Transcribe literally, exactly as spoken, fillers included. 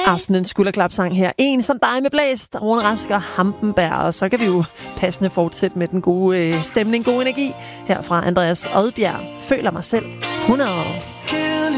aftenens skulderklapsang her. En som dig med blæst, Rune Rask og Hampenberg. Og så kan vi jo passende fortsætte med den gode øh, stemning, god energi her fra Andreas Odbjerg. Føler mig selv hundrede år.